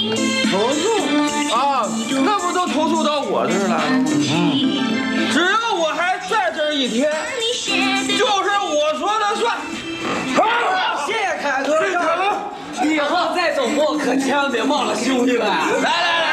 投诉啊，那不都投诉到我这儿来了吗？只要我还在这儿一天，就是我说了算。 谢谢凯哥，以后在总部可千万别忘了兄弟们。来。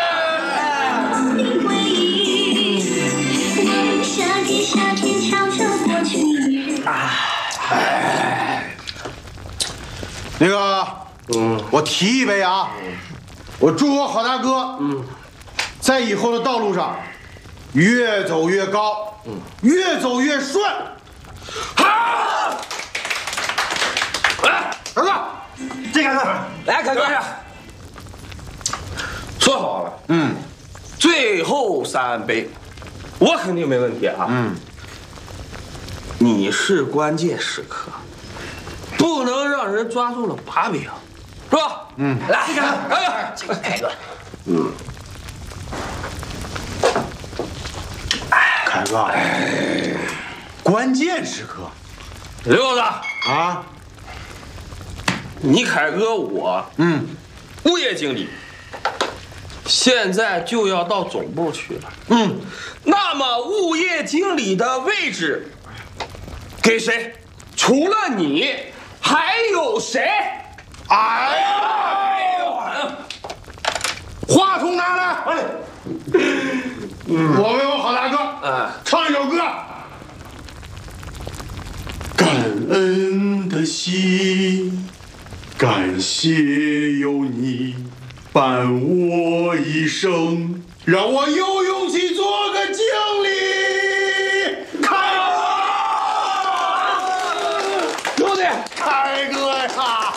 那个，我提一杯啊，我祝我好大哥，在以后的道路上越走越高，越走越顺。好，来，儿子，这个来，凯哥， 说好了，最后3杯，我肯定没问题啊。你是关键时刻，不能让人抓住了把柄，是吧？来，凯哥， 凯哥，关键时刻， 刘子啊， 你凯哥我，物业经理，现在就要到总部去了，那么物业经理的位置给谁？除了你，还有谁？哎呦！ 话筒拿来，我为我好大哥，唱一首歌。感恩的心，感谢有你伴我一生，让我有勇气做个经理。凯哥，兄弟，凯哥呀！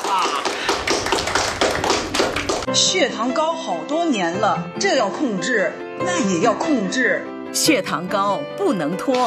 血糖高好多年了，这要控制，那也要控制。 血糖高不能拖。